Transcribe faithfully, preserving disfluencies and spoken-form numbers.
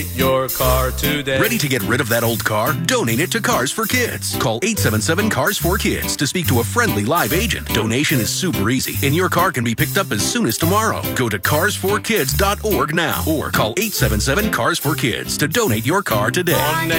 Your car today. Ready to get rid of that old car? Donate it to Cars for Kids. Call eight seven seven, C A R S four kids to speak to a friendly live agent. Donation is super easy, and your car can be picked up as soon as tomorrow. Go to cars for kids dot org now or call eight seven seven, C A R S four kids to donate your car today.